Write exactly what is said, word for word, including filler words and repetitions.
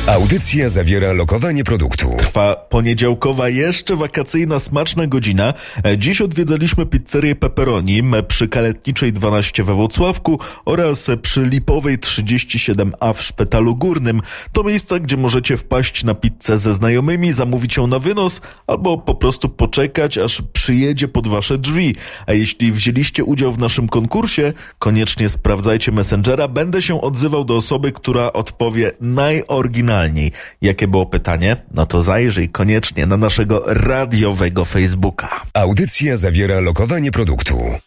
Audycja zawiera lokowanie produktu. Trwa poniedziałkowa, jeszcze wakacyjna, smaczna godzina. Dziś odwiedzaliśmy pizzerię Pepperoni przy Kaletniczej dwanaście we Włocławku oraz przy Lipowej trzydzieści siedem A w Szpitalu Górnym. To miejsca, gdzie możecie wpaść na pizzę ze znajomymi, zamówić ją na wynos albo po prostu poczekać, aż przyjedzie pod wasze drzwi. A jeśli wzięliście udział w naszym konkursie, koniecznie sprawdzajcie Messengera. Będę się odzywał do osoby, która odpowie najoryginalniej. Jakie było pytanie? No to zajrzyj koniecznie na naszego radiowego Facebooka. Audycja zawiera lokowanie produktu.